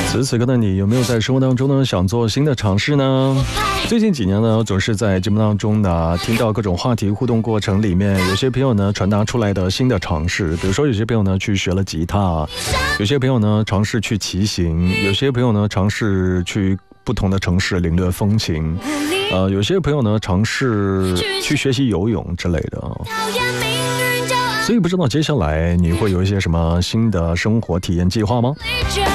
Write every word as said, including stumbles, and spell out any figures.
此时此刻的你有没有在生活当中呢想做新的尝试呢？最近几年呢，总是在节目当中呢听到各种话题互动过程里面，有些朋友呢传达出来的新的尝试，比如说有些朋友呢去学了吉他，有些朋友呢尝试去骑行，有些朋友呢尝试去不同的城市领略风情，呃，有些朋友呢尝试去学习游泳之类的。所以不知道接下来你会有一些什么新的生活体验计划吗？